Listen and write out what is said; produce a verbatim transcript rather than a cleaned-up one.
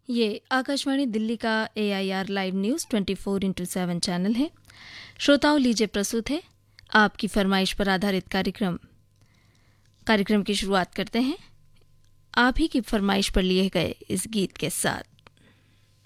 ये आकाशवाणी दिल्ली का ए I R live news चौबीस इंटू सेवन चैनल है। श्रोताओं, लीजिए प्रस्तुत है आपकी फरमाइश पर आधारित कार्यक्रम। कार्यक्रम की शुरुआत करते हैं आप ही की फरमाइश पर लिए गए इस गीत के साथ।